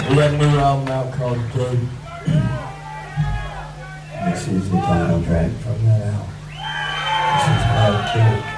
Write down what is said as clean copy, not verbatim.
We got a new album out called Good. This is the title track from that album. This is called Good.